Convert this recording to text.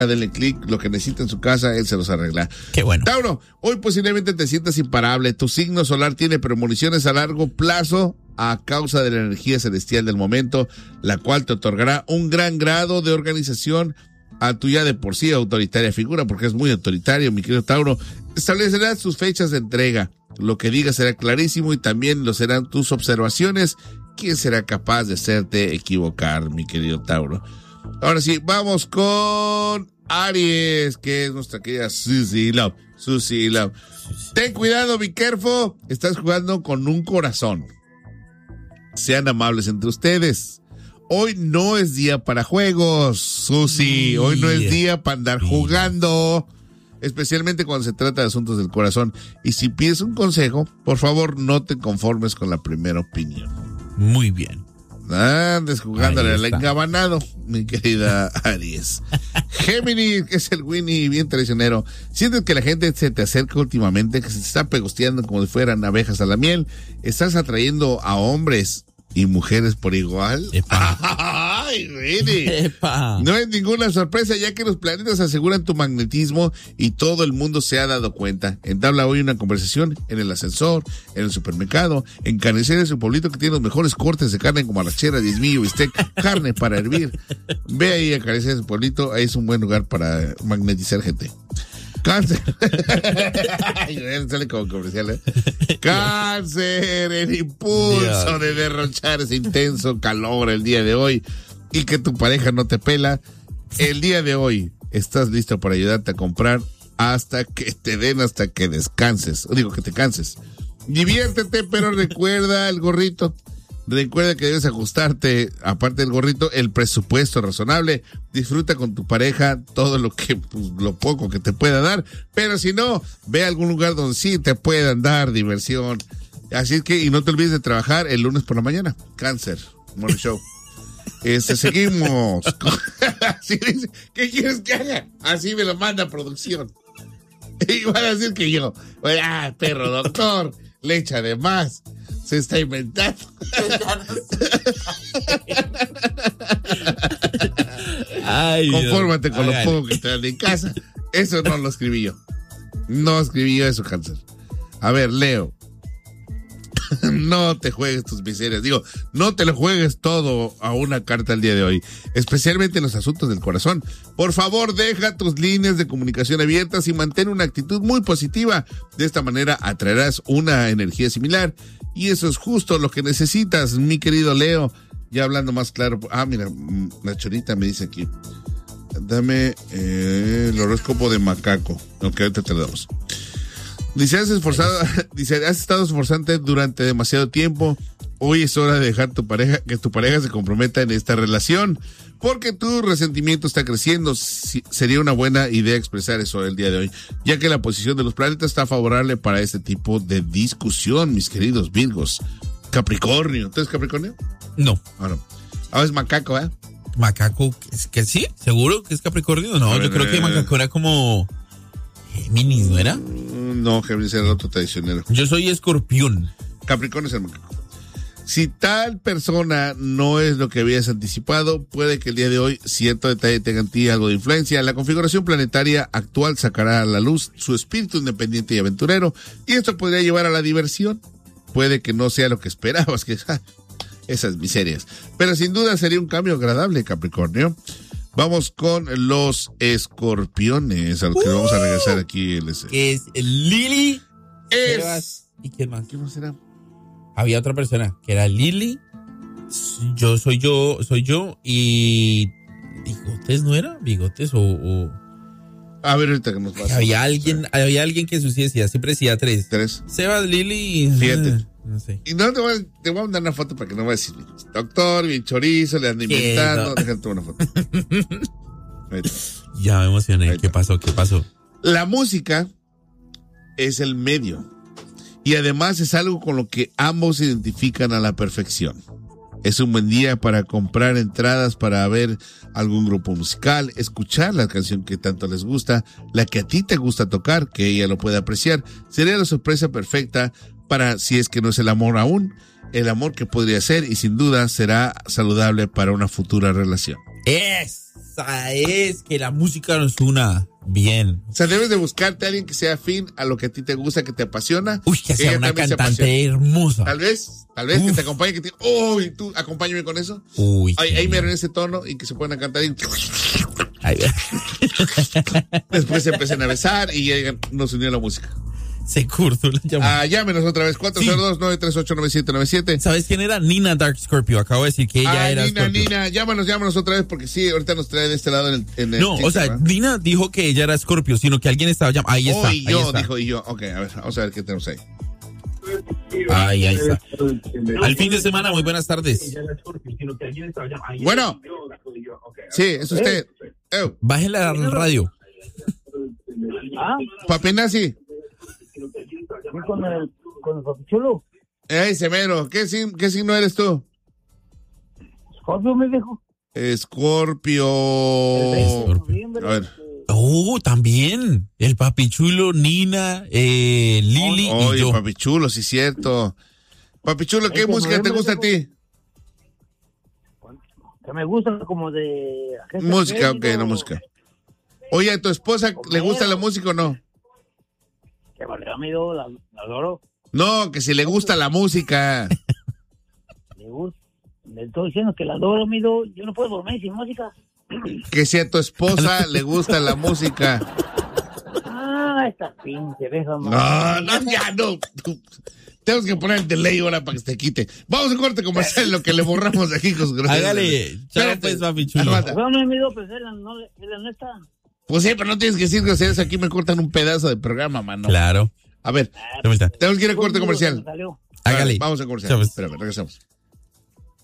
denle clic, lo que necesita en su casa, él se los arregla. Qué bueno. Tauro, hoy posiblemente te sientas imparable. Tu signo solar tiene premoniciones a largo plazo a causa de la energía celestial del momento, la cual te otorgará un gran grado de organización a tu ya de por sí autoritaria figura, porque es muy autoritario, mi querido Tauro. Establecerás sus fechas de entrega. Lo que digas será clarísimo y también lo serán tus observaciones. ¿Quién será capaz de hacerte equivocar, mi querido Tauro? Ahora sí, vamos con Aries, que es nuestra querida Susie Love. Ten cuidado, be careful. Estás jugando con un corazón. Sean amables entre ustedes. Hoy no es día para juegos, Susi. Hoy no es día para andar jugando. Especialmente cuando se trata de asuntos del corazón. Y si pides un consejo, por favor, no te conformes con la primera opinión. Muy bien. Andes jugándole al engabanado, mi querida Aries. Géminis, que es el Winnie bien traicionero. Sientes que la gente se te acerca últimamente, que se te está pegosteando como si fueran abejas a la miel. Estás atrayendo a hombres y mujeres por igual. ¡Ay, Winnie! No es ninguna sorpresa, ya que los planetas aseguran tu magnetismo y todo el mundo se ha dado cuenta. Entabla hoy una conversación en el ascensor, en el supermercado, en Carnicería de su pueblito, que tiene los mejores cortes de carne como arrachera, diezmillo, bistec, carne para hervir. Ve ahí a Carnicería de su pueblito, ahí es un buen lugar para magnetizar gente. Cáncer. Sale como comercial, ¿eh? Cáncer, el impulso de derrochar ese intenso calor el día de hoy y que tu pareja no te pela. El día de hoy estás listo para ayudarte a comprar hasta que te den, hasta que descanses. O digo, que te canses. Diviértete, pero recuerda el gorrito. Recuerda que debes ajustarte, aparte del gorrito, el presupuesto razonable. Disfruta con tu pareja todo lo que, pues, lo poco que te pueda dar. Pero si no, ve a algún lugar donde sí te puedan dar diversión. Así es que, y no te olvides de trabajar el lunes por la mañana. Cáncer, Morning Show. Seguimos. Así dice, ¿qué quieres que haga? Así me lo manda producción. Y van a decir que yo, perro doctor, le echa de más. Se está inventando. Ay, confórmate con lo poco que te dan en casa. Eso no lo escribí yo. No escribí yo eso, Cáncer. A ver, Leo. No te juegues tus miserias. Digo, no te lo juegues todo a una carta el día de hoy. Especialmente en los asuntos del corazón. Por favor, deja tus líneas de comunicación abiertas y mantén una actitud muy positiva. De esta manera atraerás una energía similar. Y eso es justo lo que necesitas, mi querido Leo. Ya hablando más claro. Mira, la Chorita me dice aquí. Dame el horóscopo de macaco. Ok, ahorita te lo damos. Dice, has estado esforzante durante demasiado tiempo. Hoy es hora de dejar que tu pareja se comprometa en esta relación, porque tu resentimiento está creciendo. Sería una buena idea expresar eso el día de hoy, ya que la posición de los planetas está favorable para este tipo de discusión, mis queridos Virgos. Capricornio, ¿tú eres Capricornio? No. Es macaco, ¿eh? Macaco, ¿es que sí? ¿Seguro que es Capricornio? No, yo creo que macaco era como Géminis, ¿no era? No, Géminis era el otro traicionero. Yo soy Escorpión. Capricornio es el macaco. Si tal persona no es lo que habías anticipado, puede que el día de hoy cierto detalle tenga en ti algo de influencia. La configuración planetaria actual sacará a la luz su espíritu independiente y aventurero, y esto podría llevar a la diversión. Puede que no sea lo que esperabas, que esas miserias. Pero sin duda sería un cambio agradable, Capricornio. Vamos con los escorpiones, a los que vamos a regresar aquí. Es Lili. ¿Y quién más? ¿Quién más será? Había otra persona que era Lili. Soy yo y Bigotes, ¿no era? Bigotes o... A ver, ahorita que nos pasa. Había alguien que decía, siempre decía tres. Sebas, Lili. Fíjate. No sé. Y no te voy a mandar una foto para que no vayas a decir, doctor, bien chorizo, le ando inventando. Déjate una foto. Ya me emocioné. ¿Qué pasó? La música es el medio. Y además es algo con lo que ambos se identifican a la perfección. Es un buen día para comprar entradas para ver algún grupo musical, escuchar la canción que tanto les gusta, la que a ti te gusta tocar, que ella lo pueda apreciar. Sería la sorpresa perfecta para, si es que no es el amor aún, el amor que podría ser, y sin duda será saludable para una futura relación. cosa es que la música nos una bien. O sea, debes de buscarte a alguien que sea afín a lo que a ti te gusta, que te apasiona. Uy, que sea una cantante hermosa. Tal vez que te acompañe, que te y tú acompáñame con eso. Uy. Ahí me en ese tono y que se puedan cantar y Ay, después se empiecen a besar y nos unió la música. Se cortó la llamada. Llámenos otra vez, 402-938-9797. ¿Sabes quién era? Nina Dark Scorpio. Acabo de decir que ella era Scorpio. Nina, llámanos otra vez porque sí, ahorita nos trae de este lado en el no, TikTok, o sea, ¿verdad? Nina dijo que ella era Scorpio, sino que alguien estaba llamando. Ahí está. Y yo. Ok, a ver, vamos a ver qué tenemos ahí. Ahí está. Al fin de semana, muy buenas tardes. Bueno. Sí, es usted. Bájale la radio. Papi Nazi. Con el papichulo. Semero, ¿qué signo eres tú? Scorpio, me dijo. Escorpio. A ver. Oh, también. El papichulo, Nina, Lili y yo. Papichulo, sí, cierto. Papichulo, ¿qué música te gusta a ti? Que me gusta como de... Música, ok, no música. Oye, ¿a tu esposa le gusta la música o no? Que vale, amigo, la adoro. No, que si le gusta la música. Le gusta. Le estoy diciendo que la adoro, amigo. Yo no puedo dormir sin música. Que si a tu esposa le gusta la música. Esta pinche vieja. Ya no. Tenemos que poner el delay ahora para que se quite. Vamos a corte comercial, lo que le borramos de aquí, hijos. Hágale. Chao, pues, papi chulo. No, amigo, pues él no está. Pues sí, pero no tienes que decir groserías. Aquí me cortan un pedazo de programa, mano. Claro. A ver, tenemos que ir a corte comercial. Hágale. Vamos a comercial. Chao, pues. Espérame, regresamos.